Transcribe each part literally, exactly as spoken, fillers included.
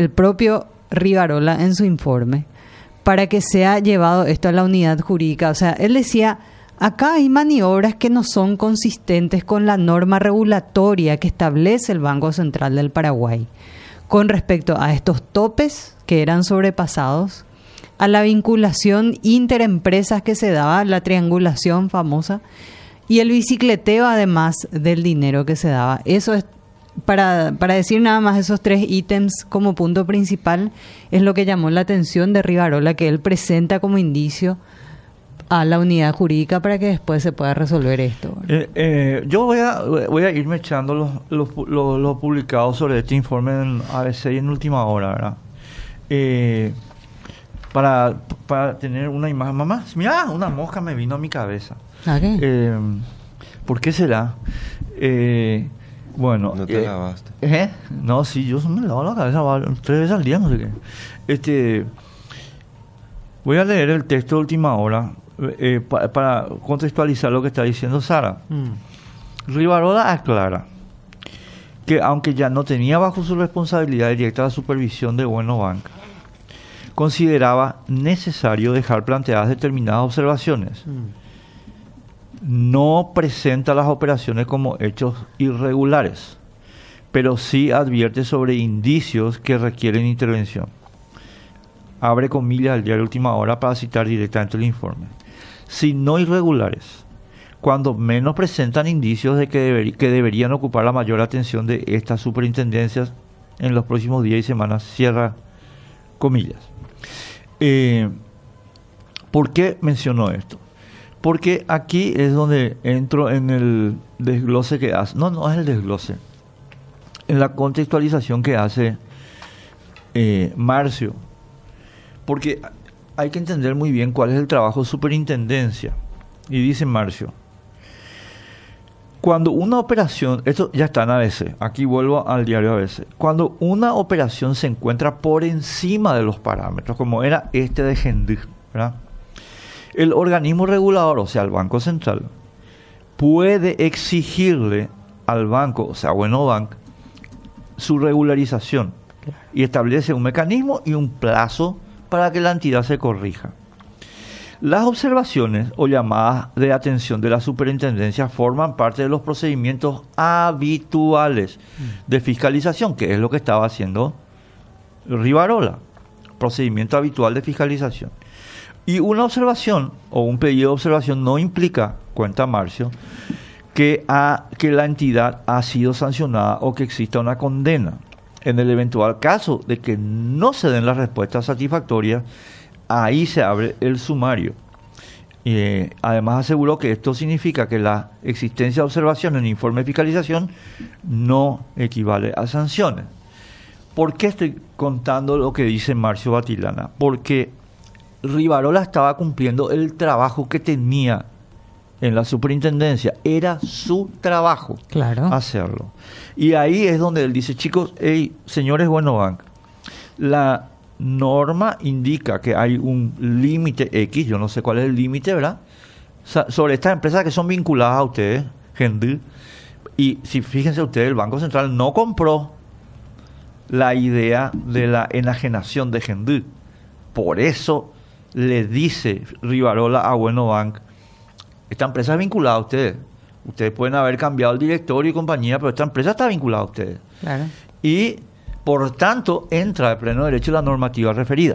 el propio Rivarola en su informe para que sea llevado esto a la unidad jurídica. O sea, él decía, acá hay maniobras que no son consistentes con la norma regulatoria que establece el Banco Central del Paraguay con respecto a estos topes que eran sobrepasados, a la vinculación interempresas que se daba, la triangulación famosa, y el bicicleteo además del dinero que se daba. Eso es, para, para decir nada más esos tres ítems como punto principal, es lo que llamó la atención de Rivarola, que él presenta como indicio a la unidad jurídica para que después se pueda resolver esto. Eh, eh, yo voy a voy a irme echando los, los, los, los publicados sobre este informe en A B C y en Última Hora, ¿verdad? Eh, para, para tener una imagen. Mamá, mira, una mosca me vino a mi cabeza. ¿A qué? Eh, ¿Por qué será? Eh, bueno. No te eh, lavaste. ¿eh? No, sí, yo me lavo la cabeza tres veces al día, no sé qué. Este, voy a leer el texto de Última Hora eh, pa, para contextualizar lo que está diciendo Sara. Mm. Rivarola aclara que aunque ya no tenía bajo su responsabilidad directa la supervisión de Bueno Bank, consideraba necesario dejar planteadas determinadas observaciones. Mm. No presenta las operaciones como hechos irregulares, pero sí advierte sobre indicios que requieren intervención. Abre comillas al diario Última Hora para citar directamente el informe. Si no irregulares, cuando menos presentan indicios de que, deber, que deberían ocupar la mayor atención de estas superintendencias en los próximos días y semanas, cierra comillas. Eh, ¿Por qué menciono esto? Porque aquí es donde entro en el desglose que hace. No, no es el desglose. En la contextualización que hace eh, Marcio. Porque hay que entender muy bien cuál es el trabajo de superintendencia. Y dice Marcio, cuando una operación, esto ya está en A B C, aquí vuelvo al diario A B C, cuando una operación se encuentra por encima de los parámetros, como era este de Gendú, ¿verdad? El organismo regulador, o sea, el Banco Central, puede exigirle al banco, o sea, Bueno Bank, su regularización y establece un mecanismo y un plazo para que la entidad se corrija. Las observaciones o llamadas de atención de la superintendencia forman parte de los procedimientos habituales de fiscalización, que es lo que estaba haciendo Rivarola, procedimiento habitual de fiscalización. Y una observación o un pedido de observación no implica, cuenta Marcio, que, ha, que la entidad ha sido sancionada o que exista una condena. En el eventual caso de que no se den las respuestas satisfactorias, ahí se abre el sumario. Eh, además aseguró que esto significa que la existencia de observación en informe de fiscalización no equivale a sanciones. ¿Por qué estoy contando lo que dice Marcio Batilana? Porque Rivarola estaba cumpliendo el trabajo que tenía en la superintendencia. Era su trabajo, claro, hacerlo. Y ahí es donde él dice, chicos, hey, señores Bueno Bank, la norma indica que hay un límite X, yo no sé cuál es el límite, ¿verdad? Sobre estas empresas que son vinculadas a ustedes, Gendú. Y si fíjense ustedes, el Banco Central no compró la idea de la enajenación de Gendú. Por eso le dice Rivarola a Bueno Bank, esta empresa es vinculada a ustedes. Ustedes pueden haber cambiado el directorio y compañía, pero esta empresa está vinculada a ustedes. Claro. Y, por tanto, entra de pleno derecho la normativa referida.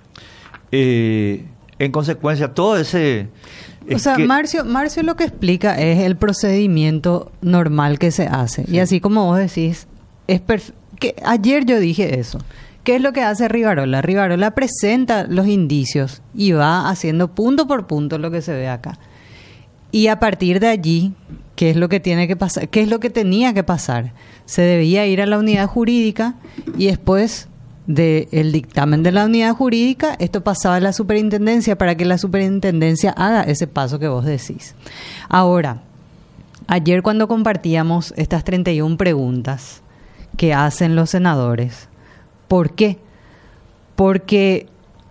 Eh, en consecuencia, todo ese... O sea, que Marcio, Marcio lo que explica es el procedimiento normal que se hace. Sí. Y así como vos decís, es perf- que ayer yo dije eso. ¿Qué es lo que hace Rivarola? Rivarola presenta los indicios y va haciendo punto por punto lo que se ve acá. Y a partir de allí, ¿qué es lo que tiene que pasar? ¿Qué es lo que tenía que pasar? Se debía ir a la unidad jurídica y después del dictamen de la unidad jurídica, esto pasaba a la superintendencia para que la superintendencia haga ese paso que vos decís. Ahora, ayer cuando compartíamos estas treinta y una preguntas que hacen los senadores, ¿por qué? Porque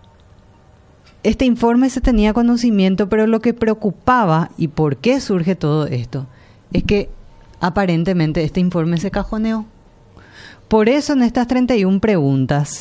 este informe se tenía conocimiento, pero lo que preocupaba y por qué surge todo esto es que aparentemente este informe se cajoneó. Por eso en estas treinta y una preguntas